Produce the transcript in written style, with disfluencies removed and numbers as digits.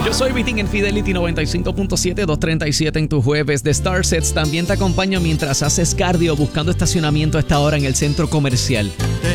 Yo soy Vitín en Fidelity 95.7, 237 en tu jueves de Starsets. También te acompaño mientras haces cardio buscando estacionamiento a esta hora en el centro comercial.